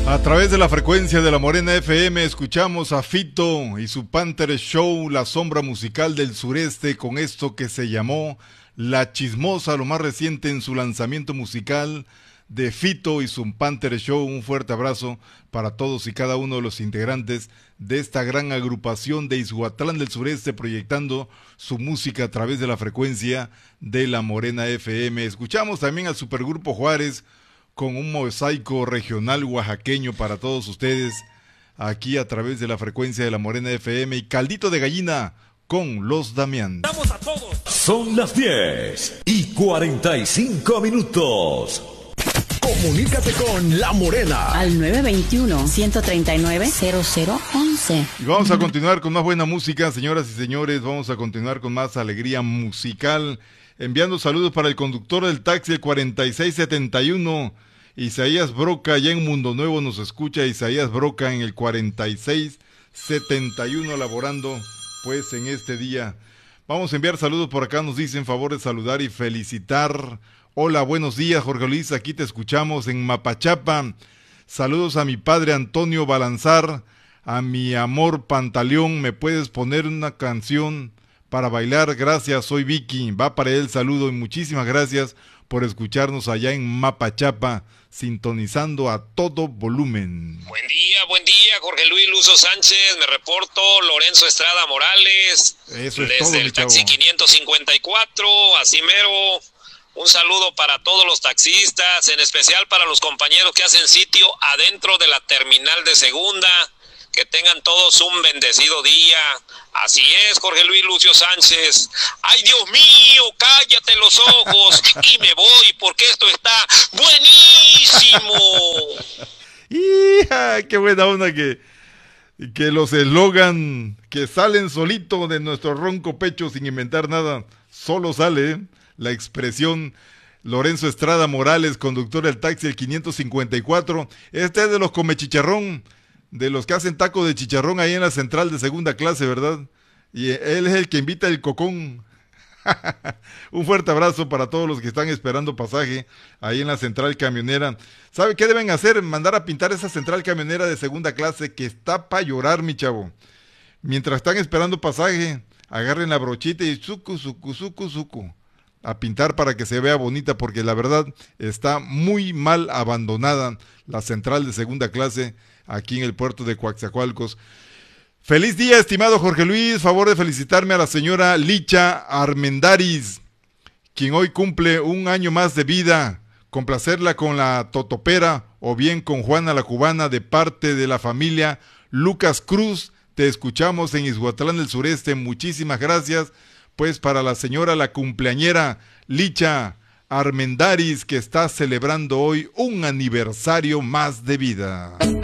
A través de la frecuencia de la Morena FM escuchamos a Fito y su Panther Show, la sombra musical del sureste, con esto que se llamó La Chismosa, lo más reciente en su lanzamiento musical de Fito y su Panther Show. Un fuerte abrazo para todos y cada uno de los integrantes de esta gran agrupación de Izhuatlán del Sureste, proyectando su música a través de la frecuencia de la Morena FM. Escuchamos también al Supergrupo Juárez con un mosaico regional oaxaqueño para todos ustedes, aquí a través de la frecuencia de la Morena FM, y Caldito de Gallina con Los Damián. ¡Vamos a todos! Son las 10:45. Comunícate con La Morena al 921-139-0011. Y vamos a continuar con más buena música, señoras y señores. Vamos a continuar con más alegría musical, enviando saludos para el conductor del taxi, el 4671, Isaías Broca. Allá en Mundo Nuevo nos escucha Isaías Broca en el 4671, laborando pues en este día. Vamos a enviar saludos por acá, nos dicen favor de saludar y felicitar. Hola, buenos días, Jorge Luis, aquí te escuchamos en Mapachapa. Saludos a mi padre Antonio Balanzar, a mi amor Pantaleón. ¿Me puedes poner una canción para bailar? Gracias, soy Vicky. Va para él saludo y muchísimas gracias por escucharnos allá en Mapachapa, sintonizando a todo volumen. Buen día, Jorge Luis Luzo Sánchez, me reporto, Lorenzo Estrada Morales, eso es desde todo, el taxi 554, así mero. Un saludo para todos los taxistas, en especial para los compañeros que hacen sitio adentro de la terminal de segunda. Que tengan todos un bendecido día. Así es, Jorge Luis Lucio Sánchez. ¡Ay, Dios mío! ¡Cállate los ojos! Y me voy porque esto está buenísimo. ¡Hija! ¡Qué buena onda que los eslogan que salen solito de nuestro ronco pecho sin inventar nada! Solo sale la expresión. Lorenzo Estrada Morales, conductor del taxi el 554. Este es de los come chicharrón, de los que hacen taco de chicharrón ahí en la central de segunda clase, ¿verdad? Y él es el que invita el cocón. Un fuerte abrazo para todos los que están esperando pasaje ahí en la central camionera. ¿Sabe qué deben hacer? Mandar a pintar esa central camionera de segunda clase que está para llorar, mi chavo. Mientras están esperando pasaje, agarren la brochita y suku, a pintar para que se vea bonita, porque la verdad está muy mal abandonada la central de segunda clase aquí en el puerto de Coatzacoalcos. Feliz día, estimado Jorge Luis. Favor de felicitarme a la señora Licha Armendáriz, quien hoy cumple un año más de vida. Complacerla con la totopera o bien con Juana la Cubana de parte de la familia Lucas Cruz. Te escuchamos en Izhuatlán del Sureste. Muchísimas gracias pues para la señora, la cumpleañera Licha Armendáriz, que está celebrando hoy un aniversario más de vida.